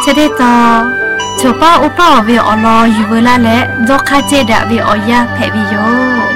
จะได้ต่อชาวป้าอุป้าเวอลออยู่เวลาและดอกคาเจดะเวอยาแผบิโย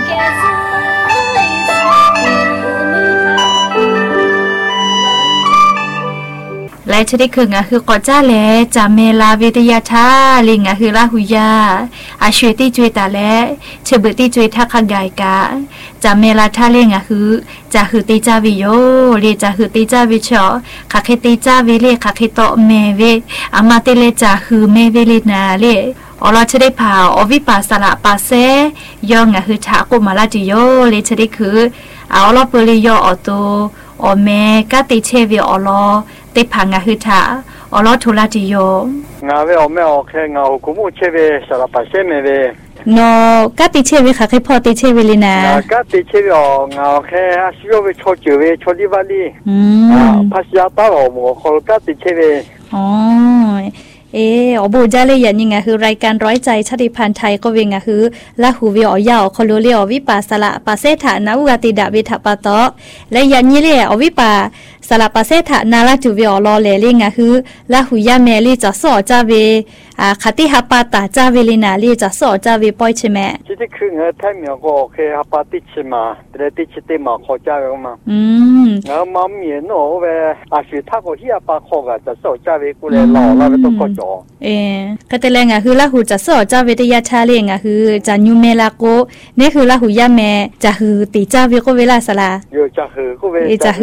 และจะได้คืองะคือกอจ้าและจาเมลาเวทยาธาลิงะคือลาหุยาอาชวยติจวยตาและเชบุติจวยทักขกายกาจาเมลาทาลิงะคือจะคือติจาวิโยเรจะคือติจาวิชอคาเคติจาวิเลคาเคโตเมเวอามาเตเลจะคือเมเวเลนาเลอเราจะได้พาอวิปัสสละปาเซยองะคือทากุมาลาจิโยเลจะได้คือเอาลอเปริโยออโตอเมกะติเชวิอลอติพังะคือทาอลอทุลาจิโยงาเวอเมอเคงากุมุเชเวสละปาเซเมเวโนกะติเชวิค่ะเคพอติเชวิลินากะติเชวิงาเคอาชิโยเวโชจิเวโชลิวาลีภาษาตาโมโคกะติเชเวอ๋ออบูจาเลยอย่างนี้ไงคือรายการร้อยใจชาติพันธุ์ไทยก็เวงอ่ะคือละหูวิอยาวคอลูเลียววิปัสสละปาเสถานาอุกติดาวิทปะตอและอย่างนี้เลยอวิปัสสละปาเสถานาลาจุวิอลอเลลิงอ่ะคือละหูยาเมลีจะสอจาเวคติฮัปปาตาจาเวลินาลีจะสอจาเวปอยใช่ไหมที่ที่คือเงาไทยมีก็โอเคฮัปปาติชิมาแต่ติชิเตมาขอจาเวมาแล้วมาเมียโนเวอาชีทักก็เฮียปาขอกะจะสอจาเวกูเลยหล่อแล้วไปต้องก็จ่อก็แต่แรงอ่ะคือละหูจะสอจาเวทยาชาเลงอ่ะคือจะยูเมลาโกนี่คือละหูยาแม่จะคือติจาเวโกเวลาสลาอยู่จะคือก็เว